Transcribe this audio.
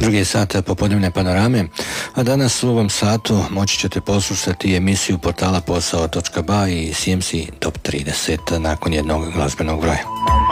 Drugi je sat popodnevne panorame, a danas u ovom satu moći ćete poslušati emisiju portala posao.ba i CMC Top 30 nakon jednog glazbenog broja.